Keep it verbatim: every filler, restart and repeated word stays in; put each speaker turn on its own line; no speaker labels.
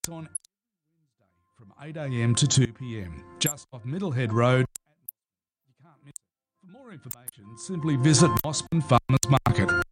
It's on Wednesday from eight a m to two p m, just off Middlehead Road. You can't miss it. For more information, simply visit Mossman Farmers Market.